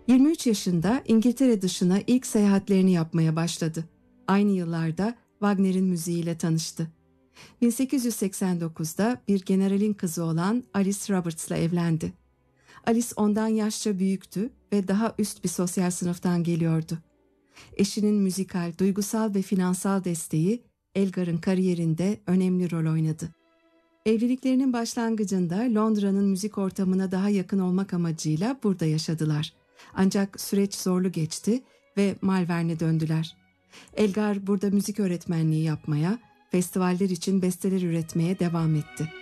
23 yaşında İngiltere dışına ilk seyahatlerini yapmaya başladı. Aynı yıllarda Wagner'in müziğiyle tanıştı. 1889'da bir generalin kızı olan Alice Roberts'la evlendi. Alice ondan yaşça büyüktü ve daha üst bir sosyal sınıftan geliyordu. Eşinin müzikal, duygusal ve finansal desteği Elgar'ın kariyerinde önemli rol oynadı. Evliliklerinin başlangıcında Londra'nın müzik ortamına daha yakın olmak amacıyla burada yaşadılar. Ancak süreç zorlu geçti ve Malvern'e döndüler. Elgar burada müzik öğretmenliği yapmaya, festivaller için besteler üretmeye devam etti.